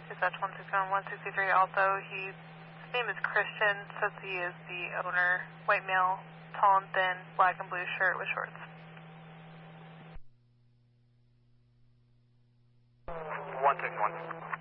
Dispatch 161, 163 also. His name is Christian, says he is the owner, white male, tall and thin, black and blue shirt with shorts. 161.